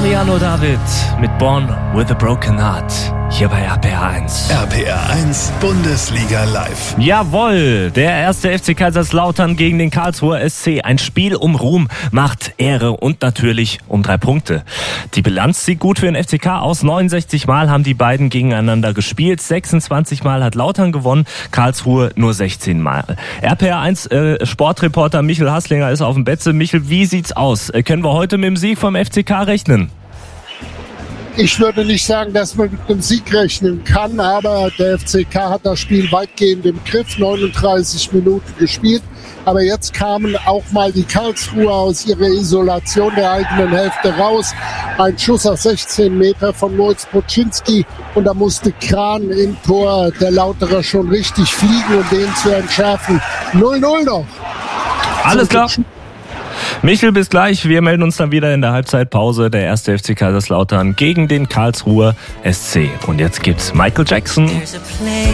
Mariano David mit Born with a Broken Heart. Hier bei RPR 1. RPR 1 Bundesliga live. Jawohl, der erste FC Kaiserslautern gegen den Karlsruher SC. Ein Spiel um Ruhm, Macht, Ehre und natürlich um 3 Punkte. Die Bilanz sieht gut für den FCK aus. 69 Mal haben die beiden gegeneinander gespielt. 26 Mal hat Lautern gewonnen, Karlsruhe nur 16 Mal. RPR 1 Sportreporter Michel Hasslinger ist auf dem Betze. Michel, wie sieht's aus? Können wir heute mit dem Sieg vom FCK rechnen? Ich würde nicht sagen, dass man mit einem Sieg rechnen kann, aber der FCK hat das Spiel weitgehend im Griff, 39 Minuten gespielt. Aber jetzt kamen auch mal die Karlsruher aus ihrer Isolation der eigenen Hälfte raus. Ein Schuss auf 16 Meter von Moritz Poczynski und da musste Kran im Tor der Lauterer schon richtig fliegen, um den zu entschärfen. 0-0 noch. Alles klar. Michel, bis gleich. Wir melden uns dann wieder in der Halbzeitpause. Der erste FC Kaiserslautern gegen den Karlsruher SC. Und jetzt gibt's Michael Jackson.